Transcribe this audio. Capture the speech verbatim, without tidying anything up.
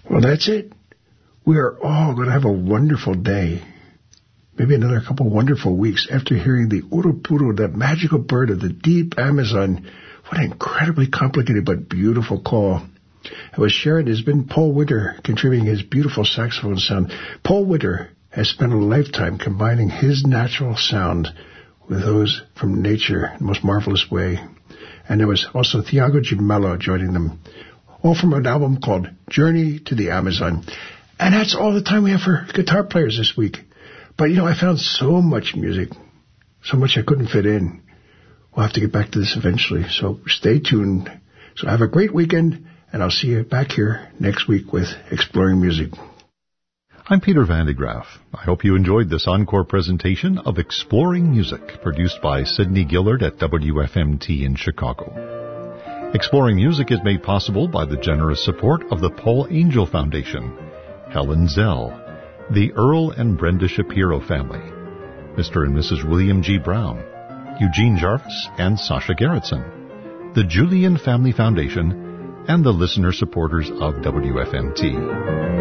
Well, that's it. We are all going to have a wonderful day. Maybe another couple wonderful weeks after hearing the urupuru, that magical bird of the deep Amazon. What an incredibly complicated but beautiful call. It was shared has been Paul Winter contributing his beautiful saxophone sound. Paul Winter has spent a lifetime combining his natural sound with those from nature in the most marvelous way. And there was also Thiago Gemello joining them, all from an album called Journey to the Amazon. And that's all the time we have for guitar players this week. But, you know, I found so much music, so much I couldn't fit in. We'll have to get back to this eventually, so stay tuned. So have a great weekend, and I'll see you back here next week with Exploring Music. I'm Peter Van de Graaf. I hope you enjoyed this encore presentation of Exploring Music, produced by Sidney Gillard at W F M T in Chicago. Exploring Music is made possible by the generous support of the Paul Angel Foundation, Helen Zell, the Earl and Brenda Shapiro family, Mister and Missus William G. Brown, Eugene Jarvis and Sasha Gerritsen, the Julian Family Foundation, and the listener supporters of W F M T.